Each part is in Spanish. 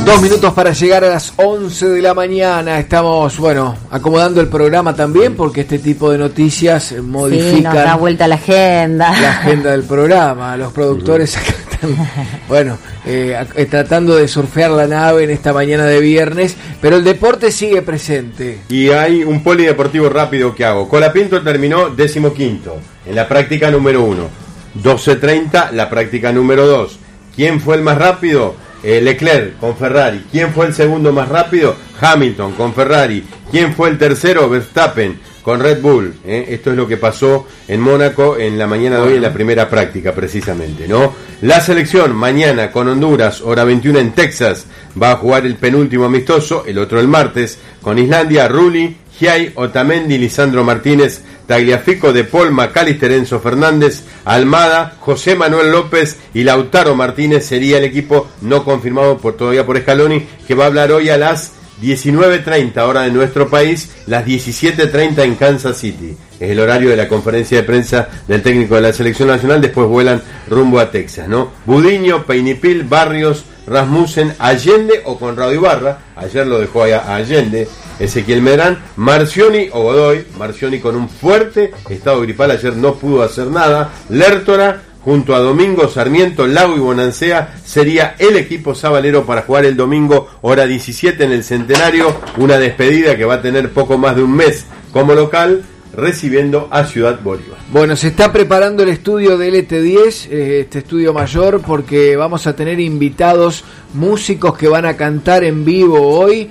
2 minutos para llegar a las 11 de la mañana. Estamos, acomodando el programa también porque este tipo de noticias modifican. Sí, nos da vuelta la agenda. La agenda del programa. Los productores están, tratando de surfear la nave en esta mañana de viernes, pero el deporte sigue presente. Y hay un polideportivo rápido que hago. Colapinto terminó 15º en la práctica número 1. 12:30 la práctica número 2. ¿Quién fue el más rápido? Leclerc con Ferrari. ¿Quién fue el segundo más rápido? Hamilton con Ferrari. ¿Quién fue el tercero? Verstappen con Red Bull. Esto es lo que pasó en Mónaco en la mañana de hoy en la primera práctica precisamente, ¿no? La selección mañana con Honduras, hora 21 en Texas, va a jugar el penúltimo amistoso, el otro el martes, con Islandia. Rulli, Giai, Otamendi, Lisandro Martínez, Tagliafico, De Paul, McAllister, Enzo Fernández, Almada, José Manuel López y Lautaro Martínez sería el equipo no confirmado todavía por Scaloni, que va a hablar hoy a las 19:30 hora de nuestro país, las 17:30 en Kansas City. Es el horario de la conferencia de prensa del técnico de la selección nacional. Después vuelan rumbo a Texas, ¿no? Budiño, Peinipil, Barrios, Rasmussen, Allende o Conrado Ibarra. Ayer lo dejó a Allende. Ezequiel Medrán, Marcioni o Godoy. Marcioni con un fuerte estado gripal, ayer no pudo hacer nada. Lertora junto a Domingo, Sarmiento, Lago y Bonancea sería el equipo sabalero para jugar el domingo hora 17 en el Centenario, una despedida que va a tener poco más de un mes como local, recibiendo a Ciudad Bolívar. Bueno, se está preparando el estudio de LT10, este estudio mayor, porque vamos a tener invitados músicos que van a cantar en vivo hoy.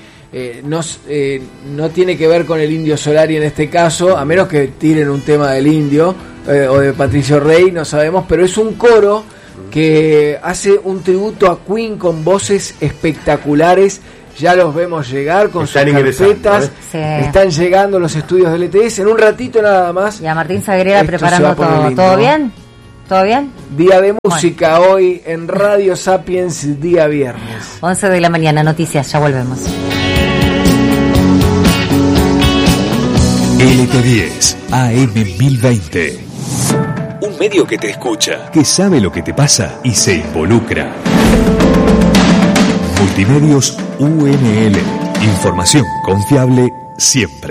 No tiene que ver con el Indio Solari en este caso, a menos que tiren un tema del Indio o de Patricio Rey, no sabemos, pero es un coro que hace un tributo a Queen con voces espectaculares. Ya los vemos llegar con sus carpetas, sí. Están llegando los estudios del LTS en un ratito nada más. Y a Martín Sagrera preparando todo. ¿Todo bien? ¿Todo bien? Día de música hoy en Radio Sapiens, día viernes. 11 de la mañana, noticias, ya volvemos. LT10, AM 1020. Un medio que te escucha, que sabe lo que te pasa y se involucra. Multimedios UNL. Información confiable siempre.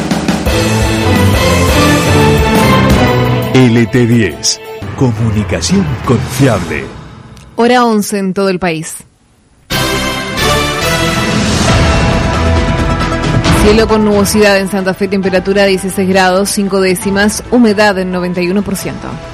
LT10. Comunicación confiable. Hora 11 en todo el país. Cielo con nubosidad en Santa Fe, temperatura 16 grados, 5 décimas, humedad en 91%.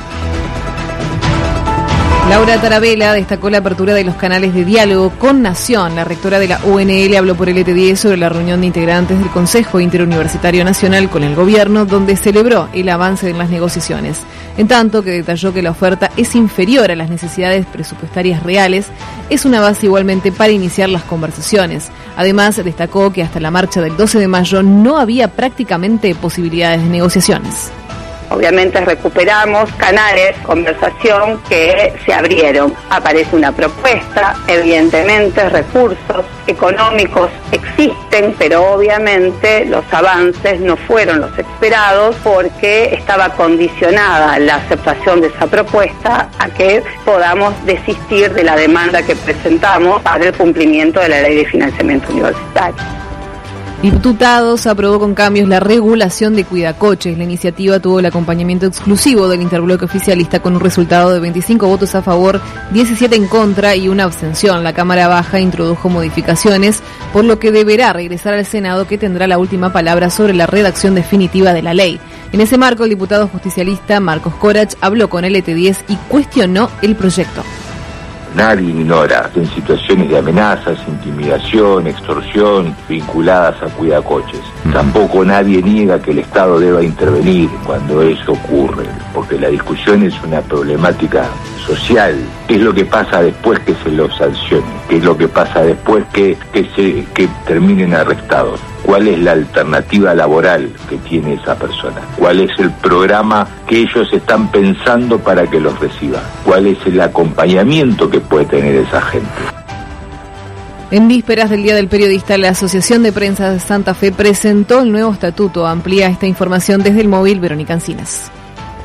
Laura Tarabella destacó la apertura de los canales de diálogo con Nación. La rectora de la UNL habló por LT10 sobre la reunión de integrantes del Consejo Interuniversitario Nacional con el gobierno, donde celebró el avance en las negociaciones. En tanto que detalló que la oferta es inferior a las necesidades presupuestarias reales, es una base igualmente para iniciar las conversaciones. Además, destacó que hasta la marcha del 12 de mayo no había prácticamente posibilidades de negociaciones. Obviamente recuperamos canales, conversación que se abrieron. Aparece una propuesta, evidentemente recursos económicos existen, pero obviamente los avances no fueron los esperados porque estaba condicionada la aceptación de esa propuesta a que podamos desistir de la demanda que presentamos para el cumplimiento de la Ley de Financiamiento Universitario. Diputados aprobó con cambios la regulación de cuidacoches. La iniciativa tuvo el acompañamiento exclusivo del interbloque oficialista con un resultado de 25 votos a favor, 17 en contra y una abstención. La Cámara Baja introdujo modificaciones, por lo que deberá regresar al Senado, que tendrá la última palabra sobre la redacción definitiva de la ley. En ese marco, el diputado justicialista Marcos Corach habló con LT10 y cuestionó el proyecto. Nadie ignora que en situaciones de amenazas, intimidación, extorsión vinculadas a cuidacoches. Tampoco nadie niega que el Estado deba intervenir cuando eso ocurre, porque la discusión es una problemática social. ¿Qué es lo que pasa después que se los sancione? ¿Qué es lo que pasa después que terminen arrestados? ¿Cuál es la alternativa laboral que tiene esa persona? ¿Cuál es el programa que ellos están pensando para que los reciban? ¿Cuál es el acompañamiento que puede tener esa gente? En vísperas del Día del Periodista, la Asociación de Prensa de Santa Fe presentó el nuevo estatuto. Amplía esta información desde el móvil Verónica Encinas.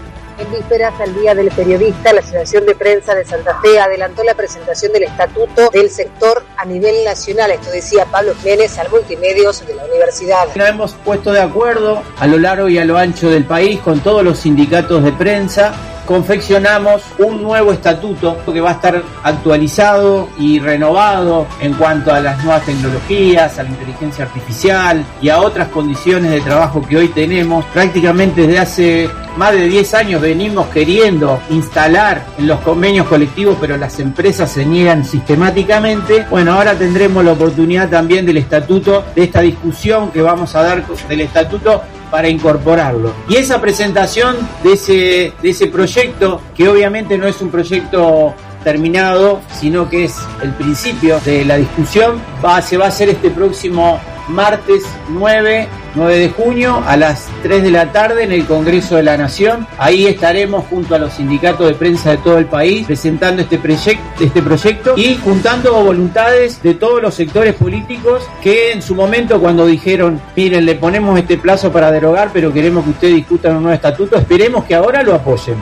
En vísperas al Día del Periodista, la Asociación de Prensa de Santa Fe adelantó la presentación del estatuto del sector a nivel nacional. Esto decía Pablo Jiménez al Multimedios de la universidad. Nos hemos puesto de acuerdo a lo largo y a lo ancho del país con todos los sindicatos de prensa. Confeccionamos un nuevo estatuto que va a estar actualizado y renovado en cuanto a las nuevas tecnologías, a la inteligencia artificial y a otras condiciones de trabajo que hoy tenemos. Prácticamente desde hace más de 10 años venimos queriendo instalar en los convenios colectivos, pero las empresas se niegan sistemáticamente. Bueno, ahora tendremos la oportunidad también del estatuto, de esta discusión que vamos a dar del estatuto para incorporarlo. Y esa presentación de ese proyecto, que obviamente no es un proyecto terminado, sino que es el principio de la discusión, se va a hacer este próximo martes 9 de junio a las 3 de la tarde en el Congreso de la Nación. Ahí estaremos junto a los sindicatos de prensa de todo el país presentando este proyecto y juntando voluntades de todos los sectores políticos que en su momento, cuando dijeron, miren, le ponemos este plazo para derogar, pero queremos que ustedes discutan un nuevo estatuto, esperemos que ahora lo apoyen.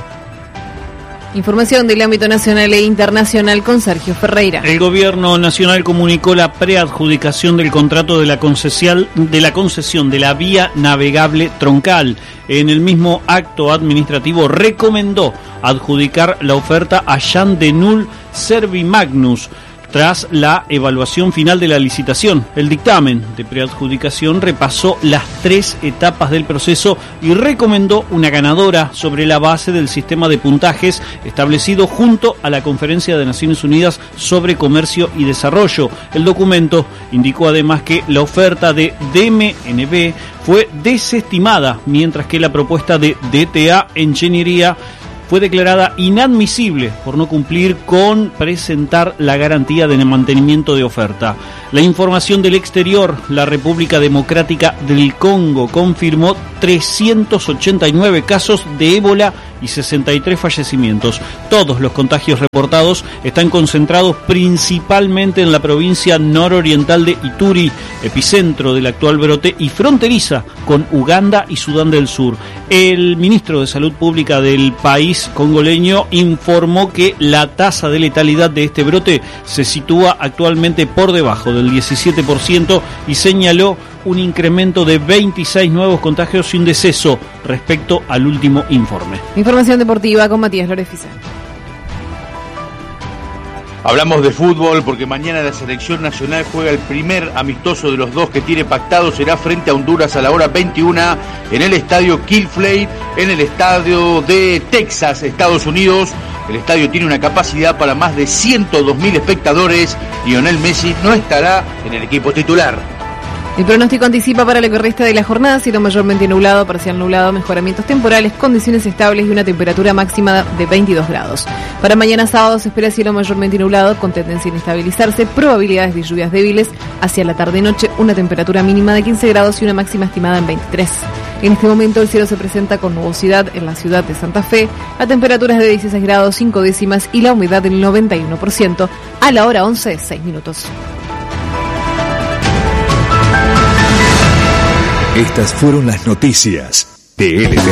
Información del ámbito nacional e internacional con Sergio Ferreira. El gobierno nacional comunicó la preadjudicación del contrato de la concesión de la vía navegable troncal. En el mismo acto administrativo recomendó adjudicar la oferta a Jan de Null Servimagnus. Tras la evaluación final de la licitación, el dictamen de preadjudicación repasó las 3 etapas del proceso y recomendó una ganadora sobre la base del sistema de puntajes establecido junto a la Conferencia de Naciones Unidas sobre Comercio y Desarrollo. El documento indicó además que la oferta de DMNB fue desestimada, mientras que la propuesta de DTA Ingeniería fue declarada inadmisible por no cumplir con presentar la garantía de mantenimiento de oferta. La información del exterior, la República Democrática del Congo confirmó 389 casos de ébola y 63 fallecimientos. Todos los contagios reportados están concentrados principalmente en la provincia nororiental de Ituri, epicentro del actual brote y fronteriza con Uganda y Sudán del Sur. El ministro de Salud Pública del país congoleño informó que la tasa de letalidad de este brote se sitúa actualmente por debajo del 17% y señaló un incremento de 26 nuevos contagios sin deceso respecto al último informe. Información deportiva con Matías Lorefice. Hablamos de fútbol porque mañana la selección nacional juega el primer amistoso de los dos que tiene pactado. Será frente a Honduras a la hora 21 en el estadio Killflay, en el estadio de Texas, Estados Unidos. El estadio tiene una capacidad para más de 102.000 espectadores y Lionel Messi no estará en el equipo titular. El pronóstico anticipa para lo que resta de la jornada cielo mayormente nublado, parcial nublado, mejoramientos temporales, condiciones estables y una temperatura máxima de 22 grados. Para mañana sábado se espera cielo mayormente nublado con tendencia a inestabilizarse, probabilidades de lluvias débiles hacia la tarde-noche, una temperatura mínima de 15 grados y una máxima estimada en 23. En este momento el cielo se presenta con nubosidad en la ciudad de Santa Fe, a temperaturas de 16 grados 5 décimas y la humedad del 91%, a la hora 11, 6 minutos. Estas fueron las noticias de LTD.